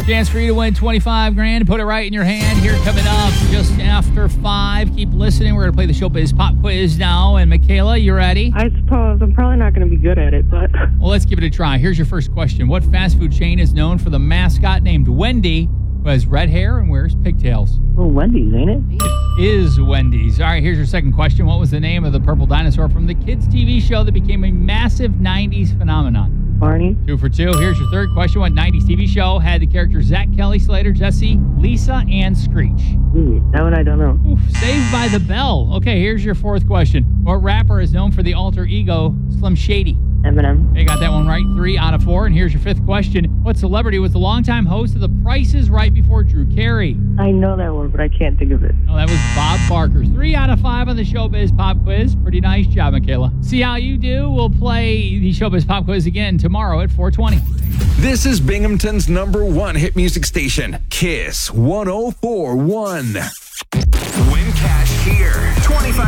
Chance for you to win 25 grand. Put it right in your hand. Here coming up just after 5. Keep listening. We're going to play the Showbiz Pop Quiz now. And Michaela, you ready? I suppose. I'm probably not going to be good at it, but... Well, let's give it a try. Here's your first question. What fast food chain is known for the mascot named Wendy, who has red hair and wears pigtails? Oh, Wendy's, ain't it? It is Wendy's. All right, here's your second question. What was the name of the purple dinosaur from the kids' TV show that became a massive 90s phenomenon? Barney. 2 for 2. Here's your third question. What 90s TV show had the characters Zach, Kelly, Slater, Jesse, Lisa, and Screech? Ooh, that one I don't know. Oof, Saved by the Bell. Okay, here's your fourth question. What rapper is known for the alter ego Slim Shady? Eminem. You got that one right. 3 out of 4. And here's your fifth question. What celebrity was the longtime host of The Price is Right before Drew Carey? I know that one, but I can't think of it. Oh, that was Bob Barker. 3 out of 5 on the Showbiz Pop Quiz. Pretty nice job, Michaela. See how you do? We'll play the Showbiz Pop Quiz again tomorrow at 4:20. This is Binghamton's #1 hit music station, Kiss 104.1. Win cash here. 25